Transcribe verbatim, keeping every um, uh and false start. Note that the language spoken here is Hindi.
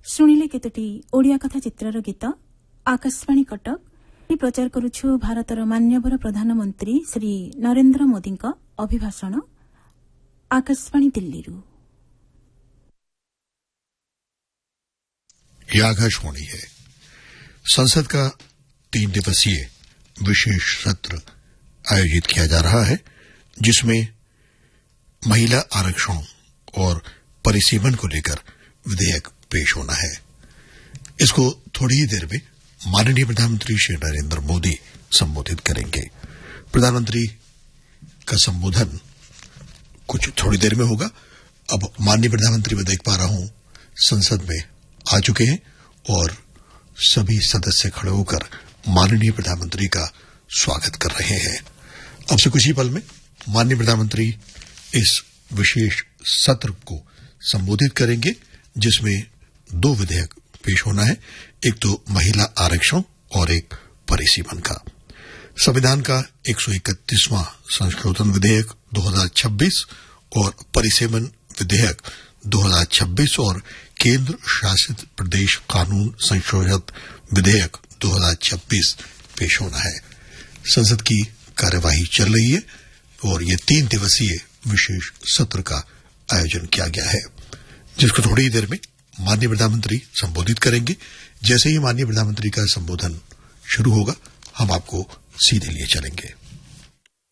शुणिले केतोटी ओडिया कथा चित्रर गीत आकाशवाणी कटक प्रचार करुछु भारतर मान्यवर प्रधानमंत्री श्री नरेंद्र मोदी अभिभाषण आकाशवाणी दिल्ली। यह आकाशवाणी है। संसद का तीन दिवसीय विशेष सत्र आयोजित किया जा रहा है, जिसमें महिला आरक्षण और परिसीमन को लेकर विधेयक पेश होना है। इसको थोड़ी ही देर में माननीय प्रधानमंत्री श्री नरेंद्र मोदी संबोधित करेंगे। प्रधानमंत्री का संबोधन कुछ थोड़ी देर में होगा। अब माननीय प्रधानमंत्री मैं देख पा रहा हूं संसद में आ चुके हैं और सभी सदस्य खड़े होकर माननीय प्रधानमंत्री का स्वागत कर रहे हैं। अब से कुछ ही पल में माननीय प्रधानमंत्री इस विशेष सत्र को संबोधित करेंगे, जिसमें दो विधेयक पेश होना है, एक तो महिला आरक्षण और एक परिसीमन का। संविधान का एक सौ इकतीसवां संशोधन विधेयक दो हज़ार छब्बीस और परिसीमन विधेयक दो हज़ार छब्बीस और केंद्र शासित प्रदेश कानून संशोधित विधेयक दो हज़ार छब्बीस पेश होना है। संसद की कार्यवाही चल रही है और ये तीन दिवसीय विशेष सत्र का आयोजन किया गया है, जिसको थोड़ी ही देर में माननीय प्रधानमंत्री संबोधित करेंगे। जैसे ही माननीय प्रधानमंत्री का संबोधन शुरू होगा, हम आपको सीधे लिए चलेंगे।